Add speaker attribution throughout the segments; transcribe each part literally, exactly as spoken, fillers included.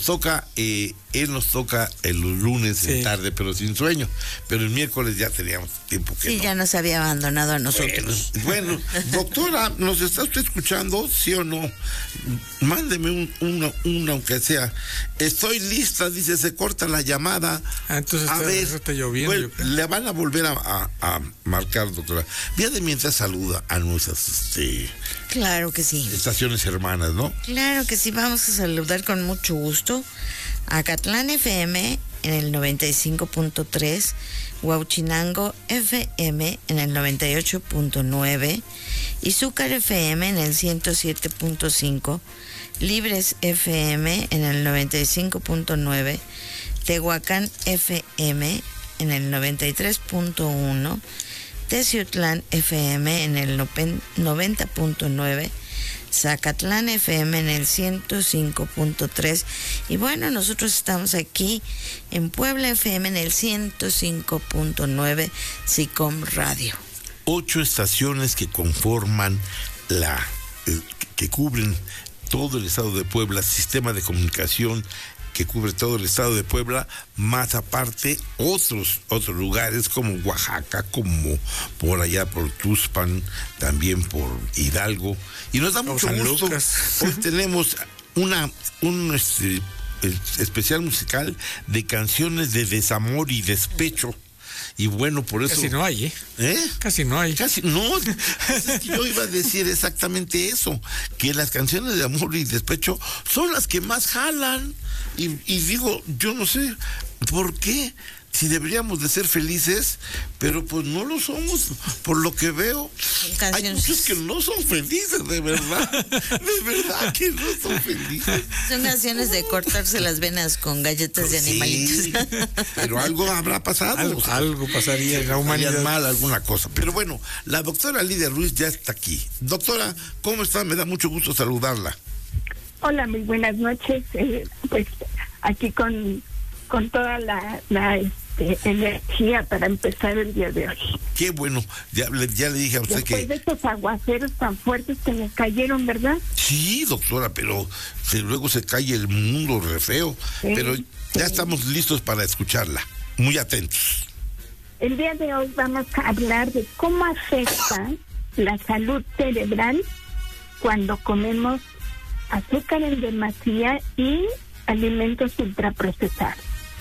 Speaker 1: toca, eh, él nos toca el lunes
Speaker 2: Sí.
Speaker 1: en tarde, pero sin sueño. Pero el miércoles ya teníamos tiempo que
Speaker 3: Sí,
Speaker 1: no.
Speaker 3: ya nos había abandonado a nosotros.
Speaker 1: Bueno, bueno, doctora, ¿nos está usted escuchando? ¿Sí o no? Mándeme un, una, una, aunque sea. Estoy lista, dice, se corta la llamada.
Speaker 2: Ah, entonces
Speaker 1: a
Speaker 2: está,
Speaker 1: ver,
Speaker 2: eso está lloviendo.
Speaker 1: bueno,
Speaker 2: yo creo.
Speaker 1: le van a volver a, a, a marcar, doctora. Vía de mientras saluda a nuestras este,
Speaker 3: Claro que sí.
Speaker 1: estaciones hermanas, ¿no?
Speaker 3: Claro que sí, vamos a saludar con mucho gusto a Acatlán F M en el noventa y cinco punto tres, Huauchinango F M en el noventa y ocho punto nueve, Izúcar F M en el ciento siete punto cinco, Libres F M en el noventa y cinco punto nueve, Tehuacán F M en el noventa y tres punto uno, Teciutlán F M en el noventa punto nueve, Zacatlán F M en el ciento cinco punto tres y bueno, nosotros estamos aquí en Puebla F M en el ciento cinco punto nueve, SICOM Radio.
Speaker 1: Ocho estaciones que conforman la, eh, que cubren todo el estado de Puebla, sistema de comunicación que cubre todo el estado de Puebla, más aparte otros otros lugares como Oaxaca, como por allá por Tuxpan, también por Hidalgo, y nos da mucho
Speaker 2: San
Speaker 1: gusto.
Speaker 2: Lucas.
Speaker 1: Hoy tenemos una un este, especial musical de canciones de desamor y despecho. Y bueno, por eso...
Speaker 2: Casi no hay, ¿eh?
Speaker 1: ¿Eh?
Speaker 2: Casi no hay.
Speaker 1: Casi, no, es que yo iba a decir exactamente eso, que las canciones de amor y despecho son las que más jalan. Y, y digo, yo no sé por qué, si deberíamos de ser felices, pero pues no lo somos, por lo que veo.
Speaker 3: Canciones.
Speaker 1: Hay muchos que no son felices, de verdad, de verdad que no son felices.
Speaker 3: Son canciones de cortarse las venas con galletas de animalitos.
Speaker 1: Sí, pero algo habrá pasado.
Speaker 2: Algo,
Speaker 1: o sea,
Speaker 2: algo pasaría en la humanidad.
Speaker 1: harían mal alguna cosa. Pero bueno, la doctora Lidia Ruiz ya está aquí. Doctora, ¿cómo está? Me da mucho gusto saludarla.
Speaker 4: Hola, muy buenas noches. Eh, pues aquí con, con toda la, la este, energía para empezar el día de hoy.
Speaker 1: Qué bueno, ya, le- ya le dije a usted
Speaker 4: Después
Speaker 1: que...
Speaker 4: de estos aguaceros tan fuertes que nos cayeron, ¿verdad?
Speaker 1: Sí, doctora, pero se- luego se cae el mundo re feo.
Speaker 4: Sí,
Speaker 1: Pero
Speaker 4: sí.
Speaker 1: ya estamos listos para escucharla. Muy atentos.
Speaker 4: El día de hoy vamos a hablar de cómo afecta la salud cerebral cuando comemos azúcar en demasía y alimentos ultraprocesados.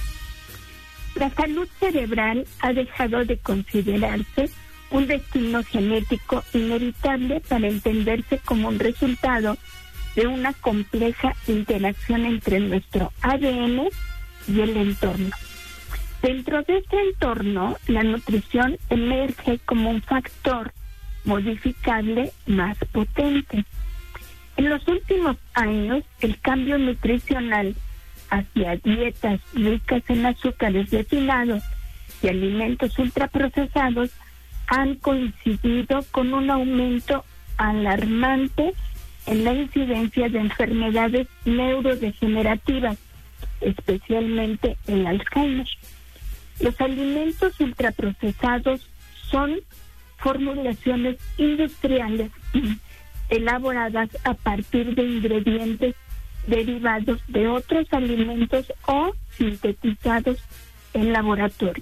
Speaker 4: La salud cerebral ha dejado de considerarse un destino genético inevitable para entenderse como un resultado de una compleja interacción entre nuestro A D N y el entorno. Dentro de este entorno, la nutrición emerge como un factor modificable más potente. En los últimos años, el cambio nutricional hacia dietas ricas en azúcares refinados y alimentos ultraprocesados han coincidido con un aumento alarmante en la incidencia de enfermedades neurodegenerativas, especialmente el Alzheimer. Los alimentos ultraprocesados son formulaciones industriales elaboradas a partir de ingredientes derivados de otros alimentos o sintetizados en laboratorio.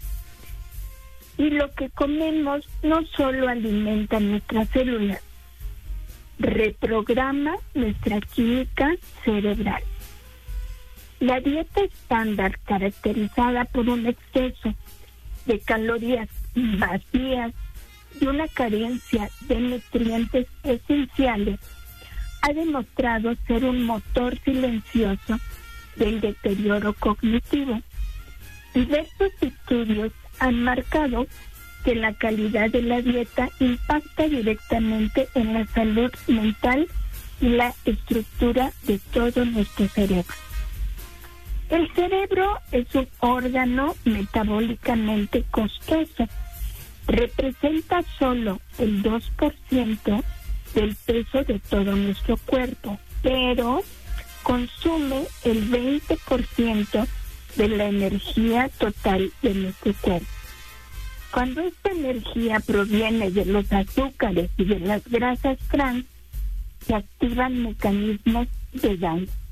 Speaker 4: Y lo que comemos no solo alimenta nuestras células, reprograma nuestra química cerebral. La dieta estándar, caracterizada por un exceso de calorías vacías y una carencia de nutrientes esenciales, ha demostrado ser un motor silencioso del deterioro cognitivo. Diversos estudios han marcado que la calidad de la dieta impacta directamente en la salud mental y la estructura de todo nuestro cerebro. El cerebro es un órgano metabólicamente costoso. Representa solo el dos por ciento del peso de todo nuestro cuerpo, pero consume el veinte por ciento de la energía total de nuestro cuerpo. Cuando esta energía proviene de los azúcares y de las grasas trans, se activan mecanismos de daño.